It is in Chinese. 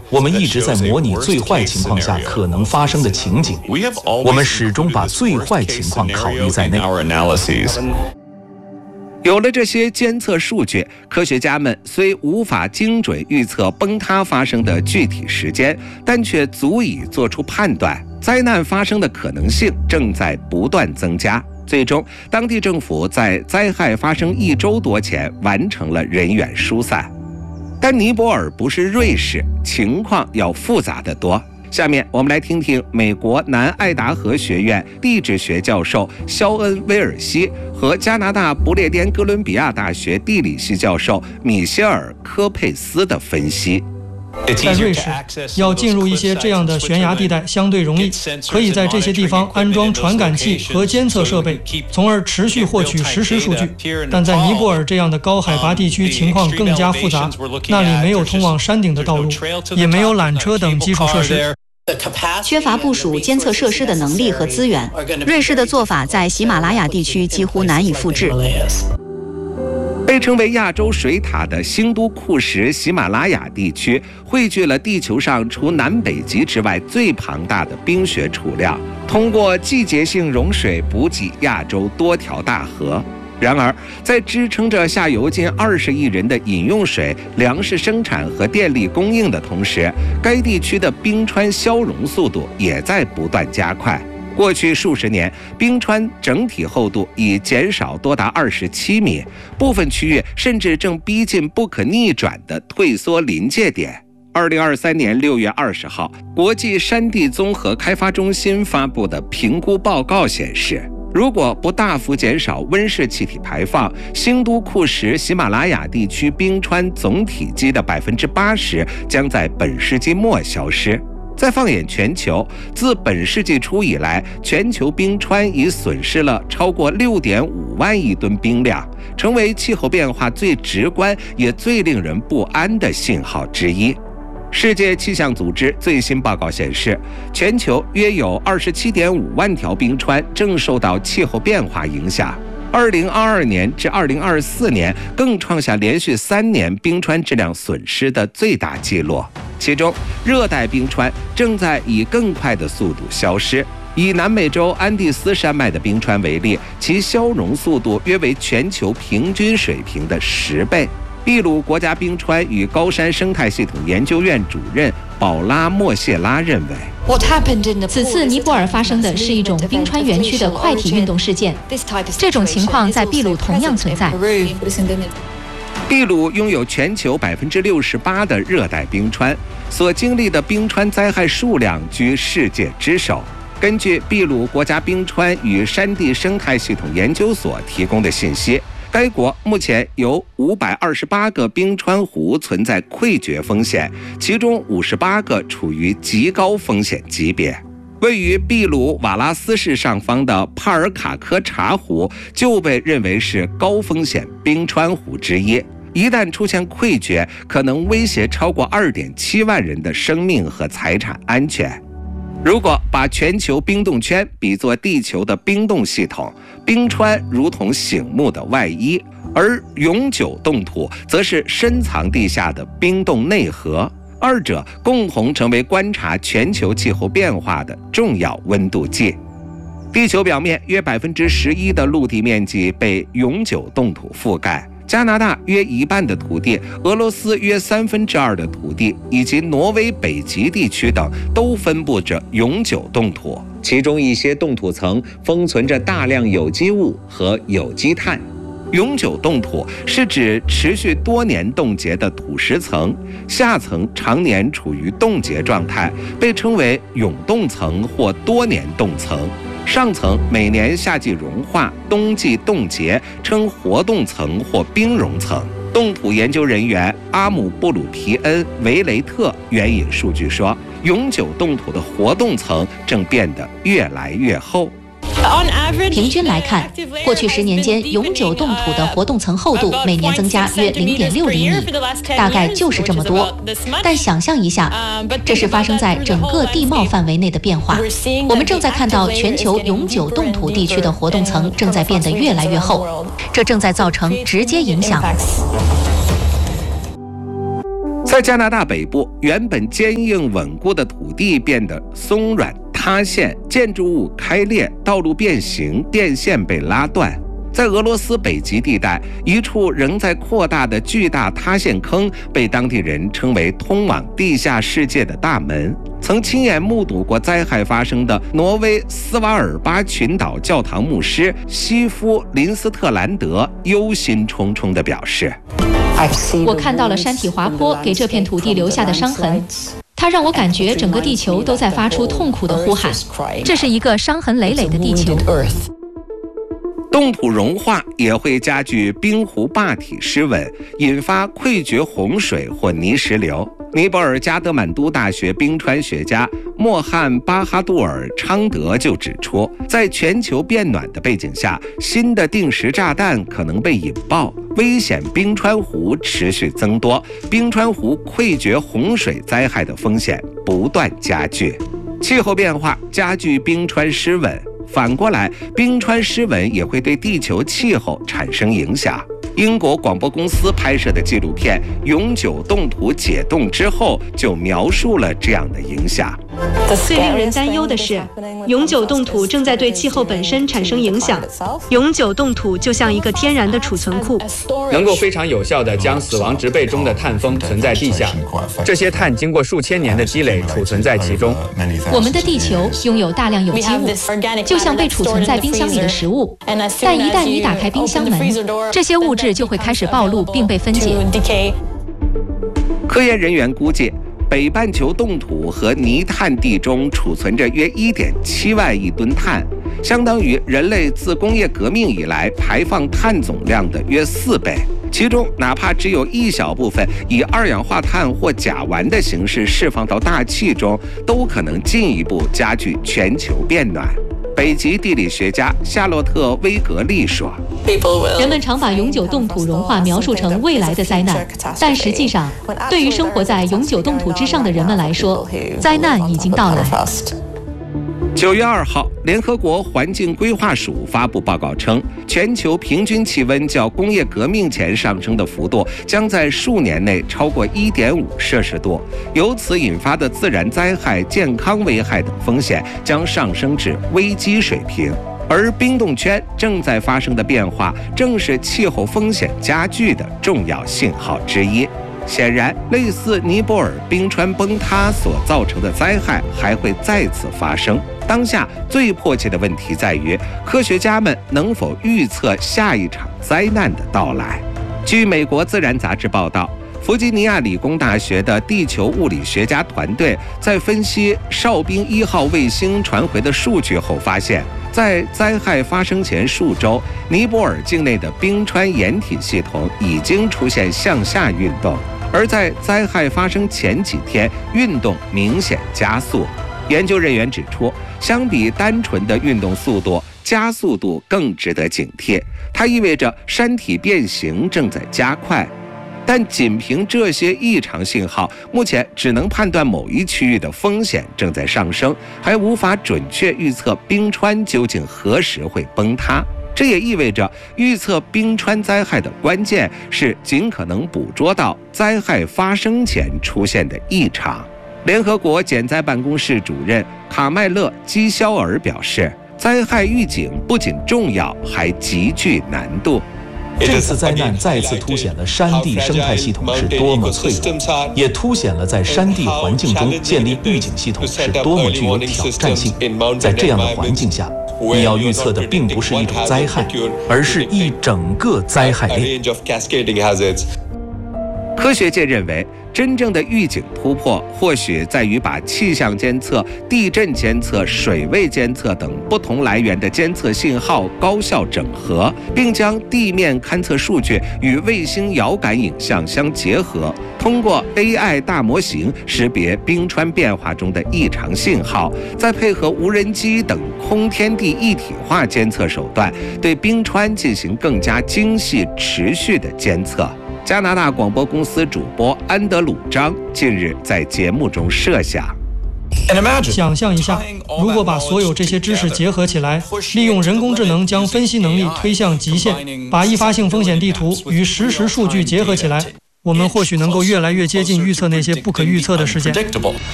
我们一直在模拟最坏情况下可能发生的情景，我们始终把最坏情况考虑在内。 有了这些监测数据，科学家们虽无法精准预测崩塌发生的具体时间，但却足以做出判断，灾难发生的可能性正在不断增加。最终，当地政府在灾害发生1周多前完成了人员疏散。但尼泊尔不是瑞士，情况要复杂得多。下面我们来听听美国南爱达荷学院地质学教授肖恩·威尔西和加拿大不列颠哥伦比亚大学地理系教授米歇尔·科佩斯的分析。 在瑞士，要进入一些这样的悬崖地带相对容易，可以在这些地方安装传感器和监测设备，从而持续获取实时数据。但在尼泊尔这样的高海拔地区，情况更加复杂，那里没有通往山顶的道路，也没有缆车等基础设施。 缺乏部署监测设施的能力和资源，瑞士的做法在喜马拉雅地区几乎难以复制。 被称为亚洲水塔的兴都库什喜马拉雅地区汇聚了地球上除南北极之外最庞大的冰雪储量，通过季节性融水补给亚洲多条大河。然而，在支撑着下游近20亿人的饮用水、粮食生产和电力供应的同时，该地区的冰川消融速度也在不断加快。过去数十年，冰川整体厚度已减少多达27米，部分区域甚至正逼近不可逆转的退缩临界点。2023年6月20号，国际山地综合开发中心发布的评估报告显示，如果不大幅减少温室气体排放，兴都库什喜马拉雅地区冰川总体积的80%将在本世纪末消失。再放眼全球，自本世纪初以来，全球冰川已损失了超过6.5万亿吨冰量，成为气候变化最直观也最令人不安的信号之一。世界气象组织最新报告显示，全球约有27.5万条冰川正受到气候变化影响。2022年至2024年更创下连续3年冰川质量损失的最大纪录。其中，热带冰川正在以更快的速度消失。以南美洲安第斯山脉的冰川为例，其消融速度约为全球平均水平的10倍。秘鲁国家冰川与高山生态系统研究院主任保拉·莫谢拉认为， 此次尼泊尔发生的是一种冰川园区的快体运动事件，这种情况在秘鲁同样存在。 秘鲁拥有全球68%的热带冰川，所经历的冰川灾害数量居世界之首。根据秘鲁国家冰川与山地生态系统研究所提供的信息，该国目前有528个冰川湖存在溃决风险，其中58个处于极高风险级别。位于秘鲁瓦拉斯市上方的帕尔卡科查湖就被认为是高风险冰川湖之一，一旦出现溃决，可能威胁超过2.7万人的生命和财产安全。如果把全球冰冻圈比作地球的冰冻系统，冰川如同醒目的外衣，而永久冻土则是深藏地下的冰冻内核，二者共同成为观察全球气候变化的重要温度计。地球表面约11%的陆地面积被永久冻土覆盖，加拿大约一半的土地，俄罗斯约2/3的土地，以及挪威北极地区等都分布着永久冻土，其中一些冻土层封存着大量有机物和有机碳。永久冻土是指持续多年冻结的土石层，下层常年处于冻结状态，被称为永冻层或多年冻层。上层每年夏季融化，冬季冻结，称活冻层或冰融层。冻土研究人员阿姆布鲁皮恩·维雷特援引数据说，永久冻土的活冻层正变得越来越厚。 平均来看，过去10年间，永久冻土的活动层厚度每年增加约0.6厘米，大概就是这么多。但想象一下，这是发生在整个地貌范围内的变化。我们正在看到全球永久冻土地区的活动层正在变得越来越厚，这正在造成直接影响。 在加拿大北部，原本坚硬稳固的土地变得松软塌陷，建筑物开裂，道路变形，电线被拉断。在俄罗斯北极地带，一处仍在扩大的巨大塌陷坑被当地人称为通往地下世界的大门。曾亲眼目睹过灾害发生的挪威斯瓦尔巴群岛教堂牧师西夫·林斯特兰德忧心忡忡地表示： 我看到了山体滑坡给这片土地留下的伤痕，它让我感觉整个地球都在发出痛苦的呼喊。这是一个伤痕累累的地球。 冻土融化也会加剧冰湖坝体失稳，引发溃决洪水或泥石流。尼泊尔加德满都大学冰川学家莫汉·巴哈杜尔·昌德就指出，在全球变暖的背景下，新的定时炸弹可能被引爆，危险冰川湖持续增多，冰川湖溃决洪水灾害的风险不断加剧。气候变化加剧冰川失稳，反过来，冰川失稳也会对地球气候产生影响。英国广播公司拍摄的纪录片《永久冻土解冻之后》就描述了这样的影响。 最令人担忧的是，永久冻土正在对气候本身产生影响。永久冻土就像一个天然的储存库， 能够非常有效地将死亡植被中的碳封存在地下。这些碳经过数千年的积累，储存在其中。 我们的地球拥有大量有机物，就像被储存在冰箱里的食物。但一旦你打开冰箱门，这些物质就会开始暴露并被分解。 科研人员估计，北半球冻土和泥炭地中储存着约 1.7 万亿吨碳，相当于人类自工业革命以来排放碳总量的约4倍。其中，哪怕只有一小部分以二氧化碳或甲烷的形式释放到大气中，都可能进一步加剧全球变暖。北极地理学家夏洛特·威格利说： 人们常把永久冻土融化描述成未来的灾难，但实际上，对于生活在永久冻土之上的人们来说，灾难已经到来。 9月2号，联合国环境规划署发布报告称，全球平均气温较工业革命前上升的幅度将在数年内超过 1.5 摄氏度，由此引发的自然灾害、健康危害等风险将上升至危机水平。而冰冻圈正在发生的变化，正是气候风险加剧的重要信号之一。显然，类似尼泊尔冰川崩塌所造成的灾害还会再次发生。当下最迫切的问题在于，科学家们能否预测下一场灾难的到来？据美国《自然》杂志报道，弗吉尼亚理工大学的地球物理学家团队在分析哨兵1号卫星传回的数据后发现，在灾害发生前数周，尼泊尔境内的冰川掩体系统已经出现向下运动，而在灾害发生前几天，运动明显加速。研究人员指出，相比单纯的运动速度，加速度更值得警惕，它意味着山体变形正在加快。但仅凭这些异常信号，目前只能判断某一区域的风险正在上升，还无法准确预测冰川究竟何时会崩塌。这也意味着，预测冰川灾害的关键是尽可能捕捉到灾害发生前出现的异常。联合国减灾办公室主任卡麦勒·基肖尔表示，灾害预警不仅重要，还极具难度。 这次灾难再次凸显了山地生态系统是多么脆弱，也凸显了在山地环境中建立预警系统是多么具有挑战性。在这样的环境下，你要预测的并不是一种灾害，而是一整个灾害链。 科学界认为，真正的预警突破或许在于把气象监测、地震监测、水位监测等不同来源的监测信号高效整合，并将地面勘测数据与卫星遥感影像相结合，通过 AI 大模型识别冰川变化中的异常信号，再配合无人机等空天地一体化监测手段，对冰川进行更加精细、持续的监测。加拿大广播公司主播安德鲁·张近日在节目中设想： 想象一下，如果把所有这些知识结合起来，利用人工智能将分析能力推向极限，把易发性风险地图与实时数据结合起来， 我们或许能够越来越接近预测那些不可预测的事件。